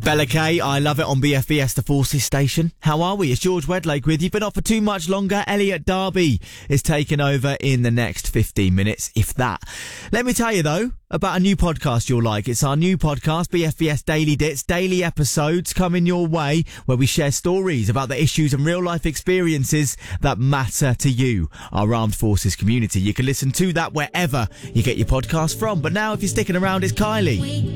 Bella Kay, I love it on BFBS, the Forces station. How are we? It's George Wedlake with you, but not for too much longer. Elliot Darby is taking over in the next 15 minutes, if that. Let me tell you, though, about a new podcast you'll like. It's our new podcast, BFBS Daily Dits, daily episodes coming your way where we share stories about the issues and real-life experiences that matter to you, our armed forces community. You can listen to that wherever you get your podcast from. But now, if you're sticking around, it's Kylie.